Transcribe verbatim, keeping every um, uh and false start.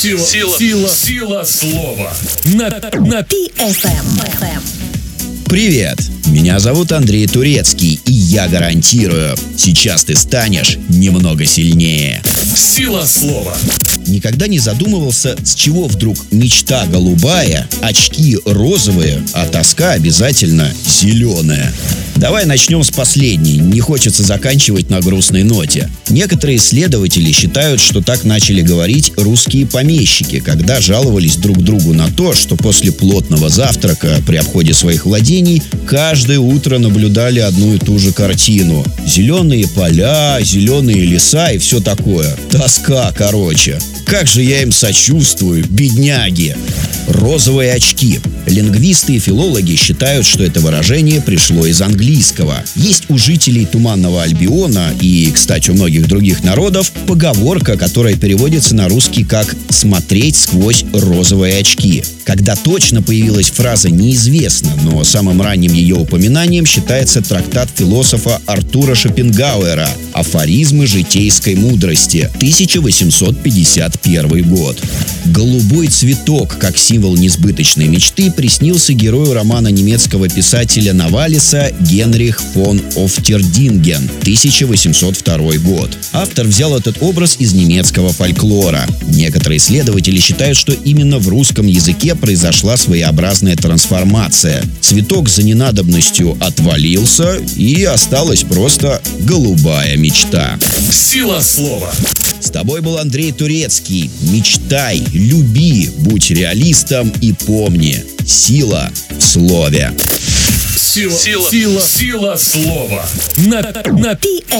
Сила, сила, сила, сила слова. На, на пи эф эм. Привет! Меня зовут Андрей Турецкий, и я гарантирую, сейчас ты станешь немного сильнее. Сила слова. Никогда не задумывался, с чего вдруг мечта голубая, очки розовые, а тоска обязательно зеленая. Давай начнем с последней, не хочется заканчивать на грустной ноте. Некоторые исследователи считают, что так начали говорить русские помещики, когда жаловались друг другу на то, что после плотного завтрака при обходе своих владений каждое утро наблюдали одну и ту же картину. Зеленые поля, зеленые леса и все такое. Тоска, короче. Как же я им сочувствую, бедняги! Розовые очки. Лингвисты и филологи считают, что это выражение пришло из английского. Есть у жителей Туманного Альбиона и, кстати, у многих других народов поговорка, которая переводится на русский как «смотреть сквозь розовые очки». Когда точно появилась фраза, неизвестно, но самым ранним ее упоминанием считается трактат философа Артура Шопенгауэра «Афоризмы житейской мудрости», тысяча восемьсот пятьдесят первый год. Голубой цветок, как символ несбыточной мечты, приснился герою романа немецкого писателя Новалиса Генрих фон Офтердинген, тысяча восемьсот второй год. Автор взял этот образ из немецкого фольклора. Некоторые исследователи считают, что именно в русском языке произошла своеобразная трансформация. Цветок за ненадобностью отвалился, и осталась просто голубая мечта. Сила слова. С тобой был Андрей Турецкий. Мечтай, люби, будь реалистом и помни, сила в слове. Сила, сила, сила, сила слова. На, на пи эф эм.